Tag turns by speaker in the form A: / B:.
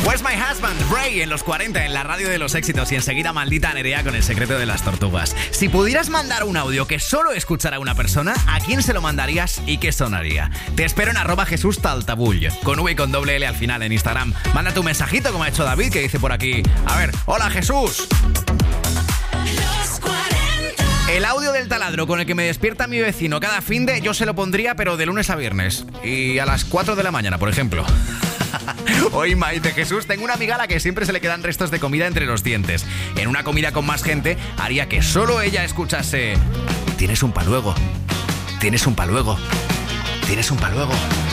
A: Where's My Husband, Ray, en los 40, en la radio de los éxitos, y enseguida Maldita Nerea con El secreto de las tortugas. Si pudieras mandar un audio que solo escuchara una persona, ¿a quién se lo mandarías y qué sonaría? Te espero en @JesúsTaltabull, con V y con doble L al final en Instagram. Manda tu mensajito como ha hecho David, que dice por aquí: a ver, hola Jesús. El audio del taladro con el que me despierta mi vecino cada finde, yo se lo pondría, pero de lunes a viernes. Y a las 4 de la mañana, por ejemplo. Hoy, Maite, Jesús, tengo una amiga a la que siempre se le quedan restos de comida entre los dientes. En una comida con más gente, haría que solo ella escuchase: tienes un paluego, tienes un paluego, tienes un paluego.